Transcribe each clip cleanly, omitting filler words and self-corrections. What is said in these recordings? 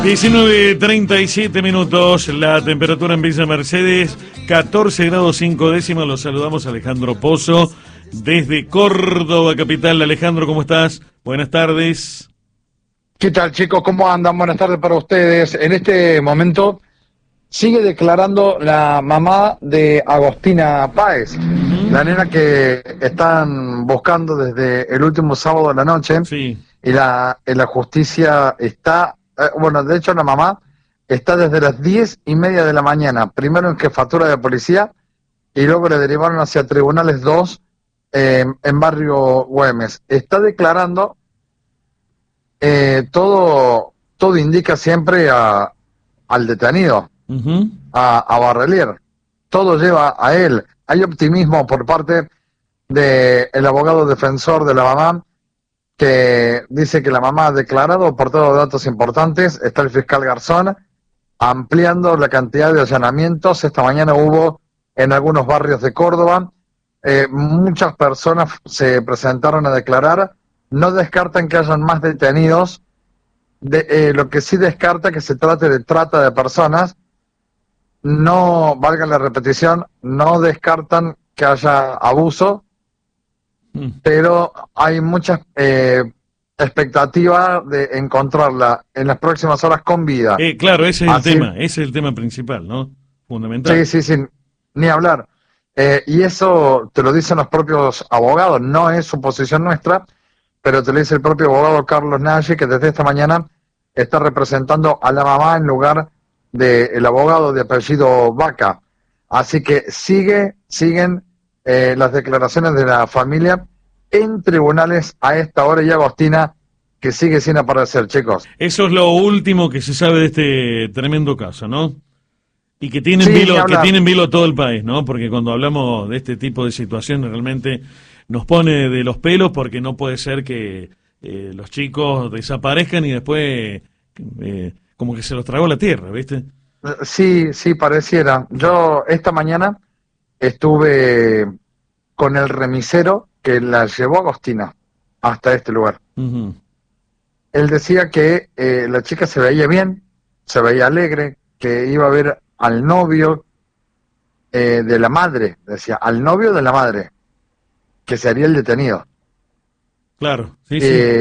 19:37, la temperatura en Villa Mercedes, 14 grados 5 décimas. Los saludamos Alejandro Pozo desde Córdoba capital. Alejandro, ¿cómo estás? Buenas tardes. ¿Qué tal, chicos? ¿Cómo andan? Buenas tardes para ustedes. En este momento sigue declarando la mamá de Agostina Páez, la nena que están buscando desde el último sábado de la noche. Sí. Y la justicia está, bueno, de hecho la mamá está desde las 10:30 de la mañana, primero en jefatura de policía y luego le derivaron hacia Tribunales 2 en Barrio Güemes. Está declarando, todo indica siempre al detenido, a Barrelier. Todo lleva a él. Hay optimismo por parte del abogado defensor de la mamá, que dice que la mamá ha declarado, aportado datos importantes. Está el fiscal Garzón ampliando la cantidad de allanamientos. Esta mañana hubo en algunos barrios de Córdoba. Muchas personas se presentaron a declarar. No descartan que hayan más detenidos. Lo que sí descarta que se trate de trata de personas. No, valga la repetición, no descartan que haya abuso, pero hay mucha expectativa de encontrarla en las próximas horas con vida. Claro, ese es el tema, ese es el tema principal, ¿no? Fundamental. Sí, ni hablar. Y eso te lo dicen los propios abogados, no es suposición nuestra, pero te lo dice el propio abogado Carlos Nagy, que desde esta mañana está representando a la mamá en lugar del abogado de apellido Vaca. Así que siguen las declaraciones de la familia en tribunales a esta hora, y Agostina que sigue sin aparecer, chicos. Eso es lo último que se sabe de este tremendo caso, ¿no? Y que tienen vilo a todo el país, ¿no? Porque cuando hablamos de este tipo de situaciones realmente nos pone de los pelos, porque no puede ser que los chicos desaparezcan y después como que se los tragó la tierra, ¿viste? Sí, pareciera. Yo esta mañana estuve con el remisero que la llevó Agostina hasta este lugar. Él decía que la chica se veía bien, se veía alegre, que iba a ver al novio de la madre, decía, al novio de la madre, que sería el detenido. Claro, sí.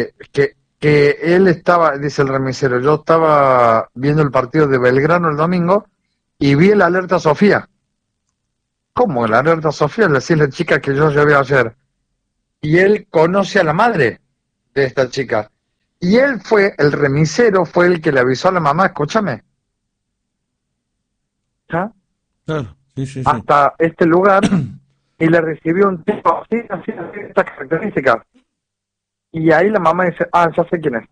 Que él estaba, dice el remisero, yo estaba viendo el partido de Belgrano el domingo y vi el alerta Sofía. ¿Cómo el alerta Sofía? Le decía la chica que yo llevé ayer. Y él conoce a la madre de esta chica. Y él el remisero fue el que le avisó a la mamá, escúchame. ¿Ya? Claro, sí. Hasta este lugar, y le recibió un tipo así, estas características. Y ahí la mamá dice, ya sé quién es.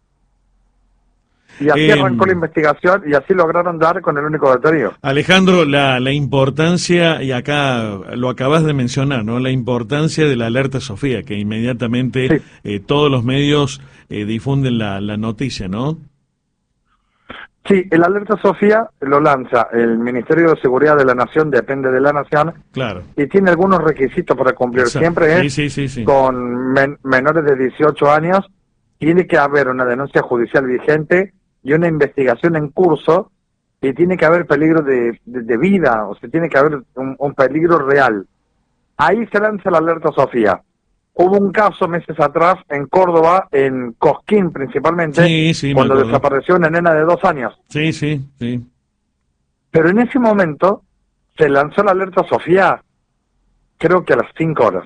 Y así arrancó la investigación y así lograron dar con el único detenido. Alejandro, la importancia, y acá lo acabas de mencionar, ¿no? La importancia de la alerta Sofía, que inmediatamente todos los medios difunden la noticia, ¿no? Sí, el alerta Sofía lo lanza el Ministerio de Seguridad de la Nación, depende de la Nación, claro, y tiene algunos requisitos para cumplir. Exacto. Siempre es sí. con menores de 18 años, tiene que haber una denuncia judicial vigente y una investigación en curso, y tiene que haber peligro de vida, o sea, tiene que haber un peligro real. Ahí se lanza la alerta Sofía. Hubo un caso meses atrás en Córdoba, en Cosquín principalmente, cuando desapareció una nena de 2 años. Sí. Pero en ese momento se lanzó la alerta Sofía, creo que a las 5 horas.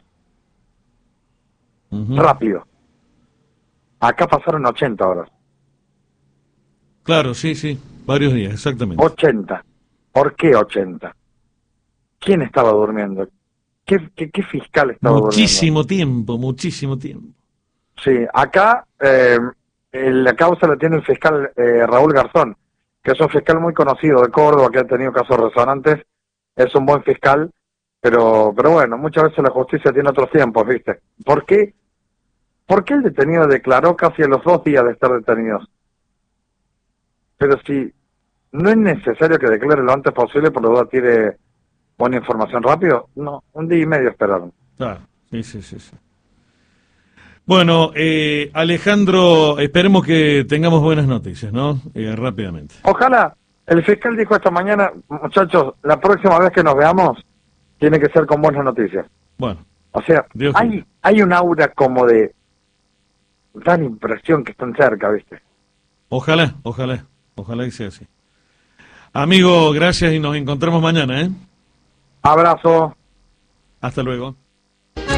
Rápido. Acá pasaron 80 horas. Claro, sí, varios días, exactamente. 80. ¿Por qué 80? ¿Quién estaba durmiendo? ¿Qué fiscal estaba durmiendo? Muchísimo tiempo. Sí, acá la causa la tiene el fiscal Raúl Garzón, que es un fiscal muy conocido de Córdoba, que ha tenido casos resonantes. Es un buen fiscal, pero bueno, muchas veces la justicia tiene otros tiempos, ¿viste? ¿Por qué el detenido declaró casi a los 2 días de estar detenidos? Pero si no es necesario que declare lo antes posible, por lo duda tire buena información rápido, no, 1 día y medio esperaron. Claro, sí. Bueno, Alejandro, esperemos que tengamos buenas noticias, ¿no? Rápidamente. Ojalá. El fiscal dijo esta mañana, muchachos, la próxima vez que nos veamos tiene que ser con buenas noticias. Bueno. O sea, hay un aura como de dar impresión que están cerca, ¿viste? Ojalá que sea así. Amigo, gracias y nos encontramos mañana, ¿eh? Abrazo. Hasta luego.